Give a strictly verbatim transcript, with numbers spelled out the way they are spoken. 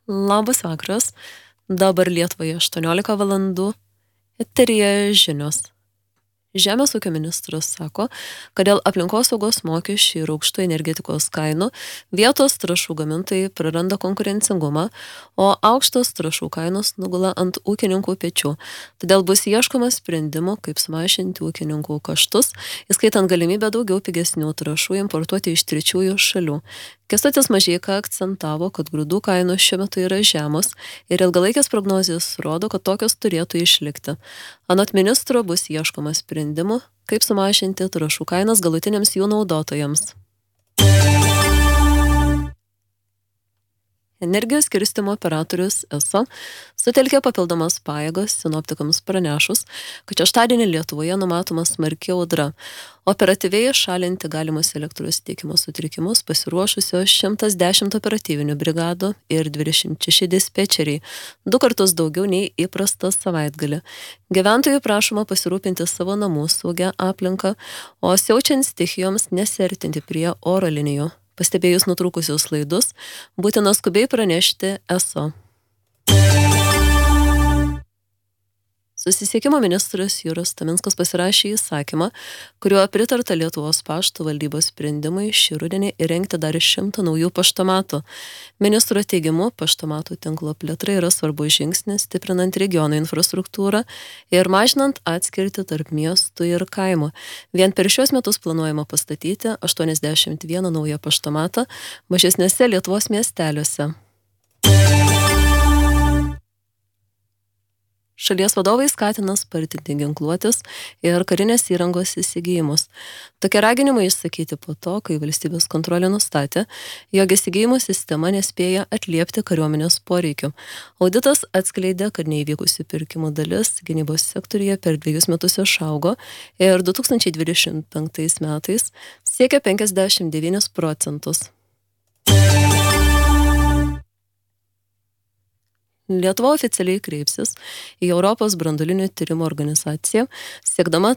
Labas vakaras. Dabar Lietuvoje aštuoniolika valandų. Eteryje žinios. Žemės ūkio ministras sako, kad dėl aplinkosaugos mokesčių ir aukštų energetikos kainų vietos trąšų gamintojai praranda konkurencingumą, o aukštos trąšų kainos nugula ant ūkininkų pečių. Todėl bus ieškoma sprendimų, kaip sumažinti ūkininkų kaštus, įskaitant galimybę daugiau pigesnių trąšų importuoti iš trečiųjų šalių. Kęstutis Mažeika akcentavo, kad grūdų kainos šiuo metu yra žemos ir ilgalaikės prognozijos rodo, kad tokios turėtų išlikti. Anot ministro bus ieškoma sprendimų, kaip sumažinti trąšų kainas galutiniams jų naudotojams. Energijos skirstymo operatorius E S O sutelkė papildomas pajėgas sinoptikams pranešus, kad šeštadienį Lietuvoje numatoma smarki audra. Operatyviai šalinti galimus elektros tiekimo sutrikimus pasiruošusios šimtas dešimt operatyvinių brigadų ir dvidešimt šeši dispečeriai, du kartus daugiau nei įprastą savaitgalį. Gyventojų prašoma pasirūpinti savo namų saugią aplinką, o siaučiant stichijoms nesiartinti prie oro linijų. Pastebėjus nutrūkusius laidus, būtina skubiai pranešti E S O. Susisiekimo ministras Juras Taminskas pasirašė įsakymą, kuriuo pritarta Lietuvos pašto valdybos sprendimui šį rudenį įrengti dar šimtą naujų paštomatų. Ministro teigimu, paštomatų tinklo plėtra yra svarbus žingsnis, stiprinant regiono infrastruktūrą ir mažinant atskirtį tarp miestų ir kaimų. Vien per šios metus planuojama pastatyti aštuoniasdešimt vieną naują paštomatą mažesniuose Lietuvos miesteliuose. Šalies vadovai skatina spartinti ginkluotės ir karinės įrangos įsigijimus. Tokie raginimai išsakyti po to, kai valstybės kontrolė nustatė, jog įsigijimų sistema nespėja atliepti kariuomenės poreikių. Auditas atskleidė, kad neįvykusių pirkimų dalis gynybos sektoriuje per dviejus metus išaugo ir du tūkstančiai dvidešimt penktais metais siekia penkiasdešimt devynis procentus. Lietuva oficialiai kreipsis į Europos branduolinių tyrimų organizaciją, siekdama